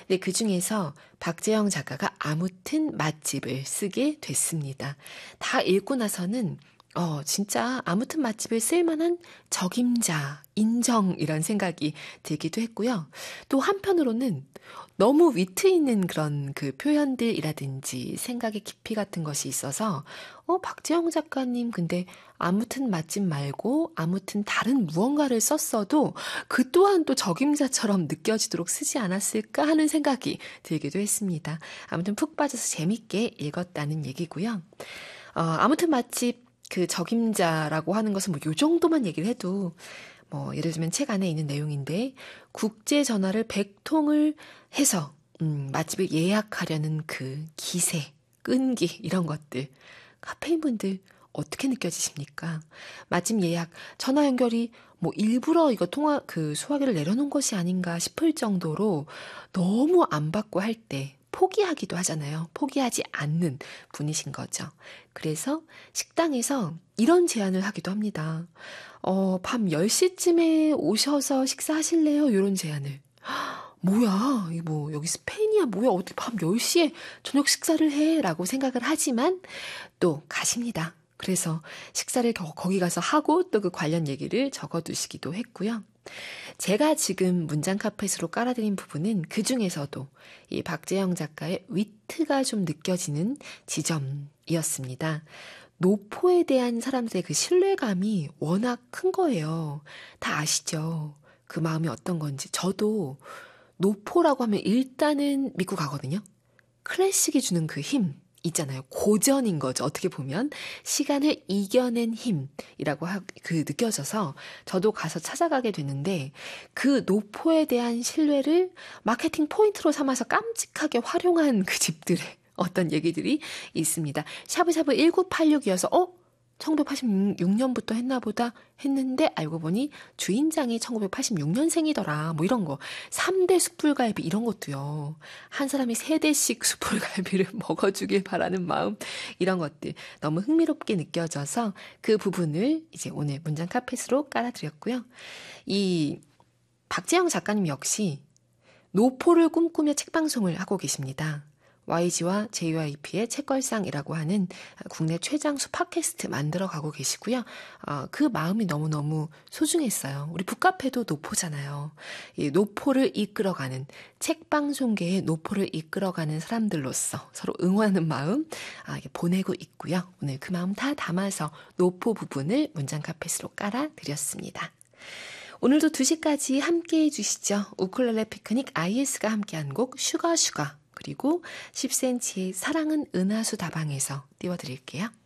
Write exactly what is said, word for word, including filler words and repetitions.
네, 그 중에서 박재영 작가가 아무튼 맛집을 쓰게 됐습니다. 다 읽고 나서는 어, 진짜 아무튼 맛집을 쓸만한 적임자, 인정 이런 생각이 들기도 했고요. 또 한편으로는 너무 위트 있는 그런 그 표현들이라든지 생각의 깊이 같은 것이 있어서 어, 박재영 작가님 근데 아무튼 맛집 말고 아무튼 다른 무언가를 썼어도 그 또한 또 적임자처럼 느껴지도록 쓰지 않았을까 하는 생각이 들기도 했습니다. 아무튼 푹 빠져서 재밌게 읽었다는 얘기고요. 어, 아무튼 맛집 그 적임자라고 하는 것은 뭐 요 정도만 얘기를 해도 뭐 예를 들면 책 안에 있는 내용인데 국제 전화를 백 통을 해서 음, 맛집을 예약하려는 그 기세, 끈기 이런 것들 카페인 분들 어떻게 느껴지십니까? 맛집 예약 전화 연결이 뭐 일부러 이거 통화 그 수화기를 내려놓은 것이 아닌가 싶을 정도로 너무 안 받고 할 때 포기하기도 하잖아요. 포기하지 않는 분이신 거죠. 그래서 식당에서 이런 제안을 하기도 합니다. 어, 밤 열 시쯤에 오셔서 식사하실래요? 이런 제안을. 뭐야, 이 뭐, 여기 스페인이야, 뭐야, 어디 밤 열 시에 저녁 식사를 해? 라고 생각을 하지만 또 가십니다. 그래서 식사를 거, 거기 가서 하고 또 그 관련 얘기를 적어두시기도 했고요. 제가 지금 문장 카펫으로 깔아드린 부분은 그 중에서도 이 박재영 작가의 위트가 좀 느껴지는 지점이었습니다. 노포에 대한 사람들의 그 신뢰감이 워낙 큰 거예요. 다 아시죠? 그 마음이 어떤 건지. 저도 노포라고 하면 일단은 믿고 가거든요. 클래식이 주는 그 힘 있잖아요. 고전인 거죠. 어떻게 보면 시간을 이겨낸 힘이라고 하, 그 느껴져서 저도 가서 찾아가게 되는데 그 노포에 대한 신뢰를 마케팅 포인트로 삼아서 깜찍하게 활용한 그 집들의 어떤 얘기들이 있습니다. 샤브샤브 천구백팔십육이어서 어? 천구백팔십육 년부터 했나 보다 했는데 알고 보니 주인장이 천구백팔십육 년생이더라. 뭐 이런 거. 삼 대 숯불갈비 이런 것도요. 한 사람이 세 대씩 숯불갈비를 먹어주길 바라는 마음. 이런 것들 너무 흥미롭게 느껴져서 그 부분을 이제 오늘 문장 카펫으로 깔아드렸고요. 이 박재영 작가님 역시 노포를 꿈꾸며 책방송을 하고 계십니다. 와이지와 제이와이피의 책걸상이라고 하는 국내 최장수 팟캐스트 만들어가고 계시고요. 어, 그 마음이 너무너무 소중했어요. 우리 북카페도 노포잖아요. 이 노포를 이끌어가는 책방송계의 노포를 이끌어가는 사람들로서 서로 응원하는 마음 아, 보내고 있고요. 오늘 그 마음 다 담아서 노포 부분을 문장 카펫으로 깔아드렸습니다. 오늘도 두 시까지 함께해 주시죠. 우쿨렐레 피크닉 아이에스가 함께한 곡 슈가 슈가 그리고 십 센티미터의 사랑은 은하수 다방에서 띄워드릴게요.